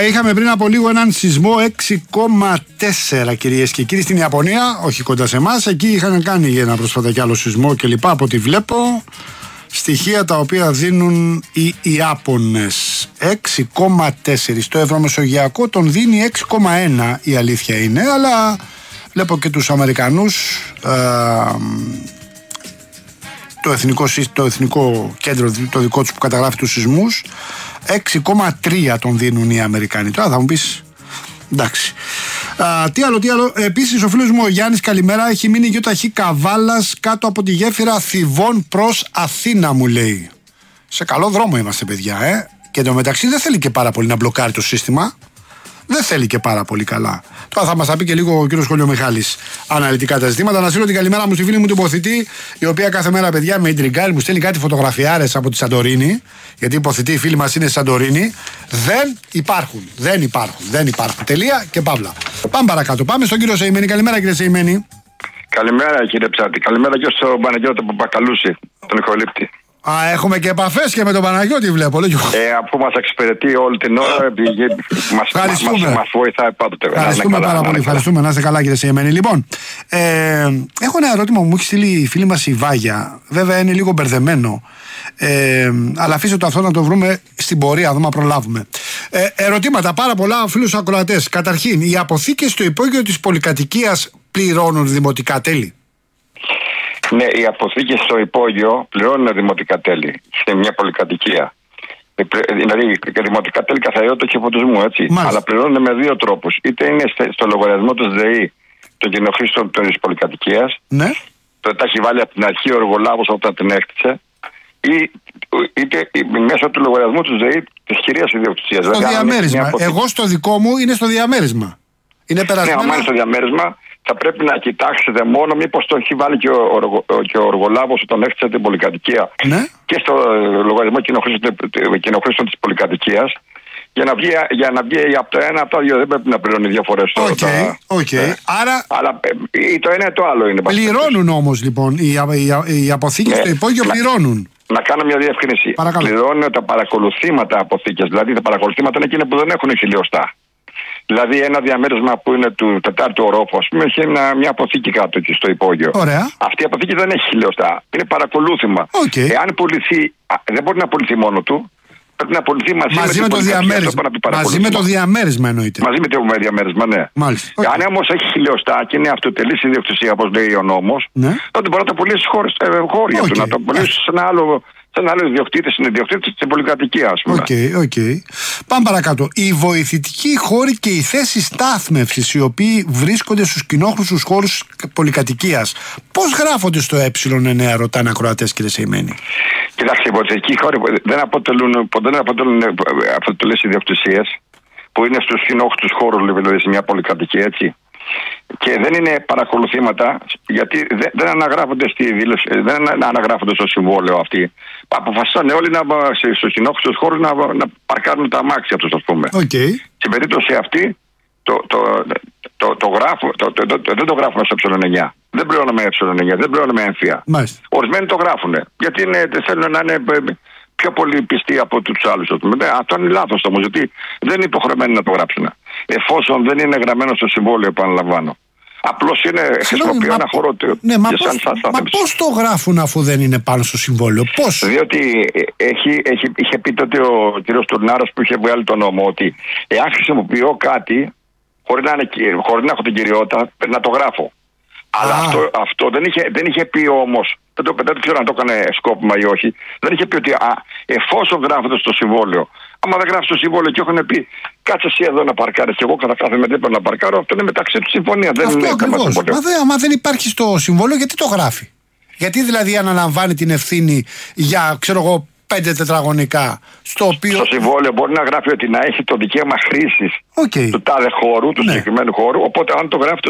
Είχαμε πριν από λίγο έναν σεισμό 6,4 κυρίες και κύριοι στην Ιαπωνία, όχι κοντά σε εμάς. Εκεί είχαν κάνει ένα πρόσφατα κι άλλο σεισμό και λοιπά, από ό,τι βλέπω. Στοιχεία τα οποία δίνουν οι Ιάπωνες. 6,4. Στο ευρωμεσογειακό τον δίνει 6,1, η αλήθεια είναι, αλλά βλέπω και τους Αμερικανούς, το εθνικό κέντρο το δικό τους που καταγράφει τους σεισμούς, 6,3 τον δίνουν οι Αμερικανοί. Τώρα θα μου πεις, εντάξει. Τι άλλο. Επίσης ο φίλος μου ο Γιάννης, καλημέρα, έχει μείνει γιοταχή Καβάλας κάτω από τη γέφυρα Θηβών προς Αθήνα, μου λέει. Σε καλό δρόμο είμαστε, παιδιά, Και εντωμεταξύ δεν θέλει και πάρα πολύ να μπλοκάρει το σύστημα. Δεν θέλει και πάρα πολύ καλά. Τώρα θα μας τα πει και λίγο ο κύριος Κολιομιχάλης αναλυτικά τα ζητήματα. Να στείλω την καλημέρα μου στη φίλη μου την Υποθητή, η οποία κάθε μέρα, παιδιά, με ιντριγκάρει, μου στέλνει κάτι φωτογραφιάρες από τη Σαντορίνη. Γιατί η Υποθητή, οι φίλοι μας είναι στη Σαντορίνη. Δεν υπάρχουν. Τελεία και παύλα. Πάμε παρακάτω. Πάμε στον κύριο Σεϊμένη. Καλημέρα, κύριε Σεϊμένη. Καλημέρα, κύριε Ψάτη. Καλημέρα και στον Παναγιώτη Παπακαλούση, τον ηχολήπτη. Έχουμε και επαφές και με τον Παναγιώτη, βλέπω. Αφού μας εξυπηρετεί όλη την ώρα, μας βοηθάει πάντοτε. Ευχαριστούμε πάρα πολύ. Ευχαριστούμε. Να είστε καλά, κύριε Σεϊμένη. Λοιπόν, έχω ένα ερώτημα που μου έχει στείλει η φίλη μας η Βάγια. Βέβαια είναι λίγο μπερδεμένο. Αλλά αφήστε το αυτό να το βρούμε στην πορεία, δούμε να προλάβουμε. Ερωτήματα πάρα πολλά, φίλους ακροατές. Καταρχήν, οι αποθήκες στο υπόγειο της πολυκατοικίας πληρώνουν δημοτικά τέλη? Ναι, οι αποθήκες στο υπόγειο πληρώνουν δημοτικά τέλη σε μια πολυκατοικία. Δηλαδή, δημοτικά τέλη καθαριότητα και φωτισμού, έτσι. Μάλιστα. Αλλά πληρώνουν με δύο τρόπους. Είτε είναι στο λογαριασμό του ΔΕΗ των κοινοχρήστων της πολυκατοικίας. Ναι. Τα έχει βάλει από την αρχή ο εργολάβος όταν την έκτισε. Είτε μέσω του λογαριασμού του ΔΕΗ της κυρίας ιδιοκτησίας. Στο διαμέρισμα. Εγώ στο δικό μου είναι στο διαμέρισμα. Είναι περασμένο. Ναι, άμα είναι στο διαμέρισμα, θα πρέπει να κοιτάξετε μόνο μήπως το έχει βάλει και ο εργολάβος όταν έκτισε την πολυκατοικία, ναι, και στο λογαριασμό κοινοχρήστων της πολυκατοικίας. Για να βγει από το ένα, από το δύο, δεν πρέπει να πληρώνει δύο φορές. Άρα. Αλλά το ένα ή το άλλο είναι. Πληρώνουν όμως, λοιπόν, οι αποθήκες στο υπόγειο πληρώνουν. Να κάνω μια διευκρίνηση. Πληρώνουν τα παρακολουθήματα αποθήκες. Δηλαδή τα παρακολουθήματα είναι εκείνα που δεν έχουν χιλιοστά. Δηλαδή ένα διαμέρισμα που είναι του τετάρτου ορόφου, ας πούμε, έχει μια αποθήκη κάτω εκεί στο υπόγειο. Ωραία. Αυτή η αποθήκη δεν έχει χιλιοστά. Είναι παρακολούθημα. Εάν πουληθεί, δεν μπορεί να πουληθεί μόνο του. Πρέπει να πουληθεί μαζί με το διαμέρισμα. Μαζί με το διαμέρισμα εννοείται. Μαζί με το διαμέρισμα, ναι. Μάλιστα. Αν όμως έχει χιλιοστά και είναι αυτοτελής ιδιοκτησία, όπως λέει ο νόμος, ναι, τότε μπορεί να το πουλήσει χώρια του. Να το πουλήσει σε ένα άλλο ιδιοκτήτη, στην ιδιοκτήτη στην πολυκατοικία, ας πούμε. Πάμε παρακάτω. Οι βοηθητικοί χώροι και οι θέσεις στάθμευσης, οι οποίοι βρίσκονται στους κοινόχρηστους χώρους πολυκατοικίας, πώς γράφονται στο ε9, ρωτάνε ακροατές, κύριε Σεϊμένη? Κοιτάξτε, οι βοηθητικοί χώροι δεν αποτελούν αυτοτελείς ιδιοκτησίες, που είναι στους κοινόχρηστους χώρους, δηλαδή σε μια πολυκατοικία, έτσι. Και δεν είναι παρακολουθήματα, γιατί δεν αναγράφονται στη δήλωση, δεν αναγράφονται στο συμβόλαιο αυτοί. Αποφασίσανε όλοι στους κοινόχρηστους χώρους να παρκάρουν τα αμάξια τους, ας πούμε. Στην περίπτωση αυτή δεν το γράφουμε στο ε9. Δεν πληρώνουμε ε9, δεν πληρώνουμε έμφυα. Ορισμένοι το γράφουν, γιατί θέλουν να είναι πιο πολύ πιστοί από τους άλλους. Αυτό είναι λάθος όμως, γιατί δεν είναι υποχρεωμένοι να το γράψουν. Εφόσον δεν είναι γραμμένο στο συμβόλαιο, επαναλαμβάνω. Απλώς χρησιμοποιεί ένα χώρο. Ναι, μα πώς το γράφουν αφού δεν είναι πάνω στο συμβόλαιο? Πώς? Διότι είχε πει τότε ο κ. Τουρνάρος που είχε βγάλει τον νόμο, ότι εάν χρησιμοποιώ κάτι χωρίς να έχω την κυριότητα, να το γράφω. Αλλά αυτό δεν είχε πει όμως, δεν ξέρω αν το έκανε σκόπιμα ή όχι, δεν είχε πει ότι εφόσον γράφεται στο συμβόλαιο, άμα δεν γράφει στο συμβόλαιο και έχουν πει κάτσε εσύ εδώ να παρκάρεις και εγώ κατά κάθε μετέπειτα να παρκάρω, αυτό είναι μεταξύ του συμφωνία. Αυτό δεν ακριβώς. Άμα δεν υπάρχει στο συμβόλαιο, γιατί το γράφει? Γιατί δηλαδή αναλαμβάνει την ευθύνη για, ξέρω εγώ, 5 τετραγωνικά, στο συμβόλαιο μπορεί να γράφει ότι να έχει το δικαίωμα χρήσης του τάδε χώρου, του συγκεκριμένου χώρου, οπότε αν το γράφει